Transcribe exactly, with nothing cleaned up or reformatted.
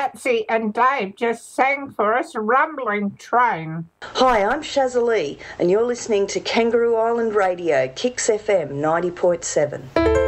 Patsy and Dave just sang for us Rumbling Train. Hi, I'm Shazza Lee, and you're listening to Kangaroo Island Radio, Kicks F M ninety point seven.